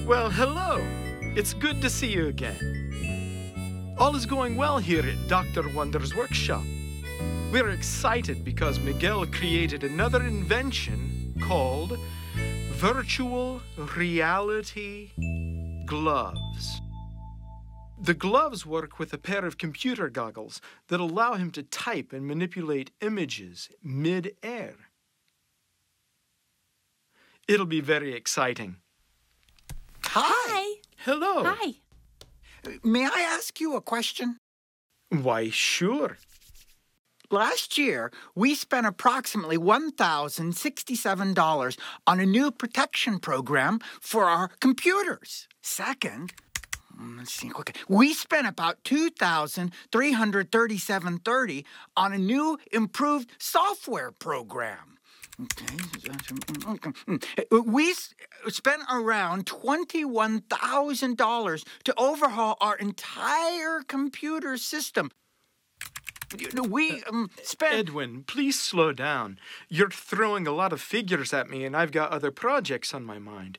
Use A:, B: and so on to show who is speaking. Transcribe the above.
A: Well, hello. It's good to see you again. All is going well here at Dr. Wonder's workshop. We're excited because Miguel created another invention called virtual reality gloves. The gloves work with a pair of computer goggles that allow him to type and manipulate images mid-air. It'll be very exciting.
B: Hi.
A: Hello.
B: Hi.
C: May I ask you a question?
A: Why, sure.
C: Last year, we spent approximately $1,067 on a new protection program for our computers. Second, we spent about $2,337.30 on a new improved software program. We spent around $21,000 to overhaul our entire computer system. We spent...
A: Edwin, please slow down. You're throwing a lot of figures at me, and I've got other projects on my mind.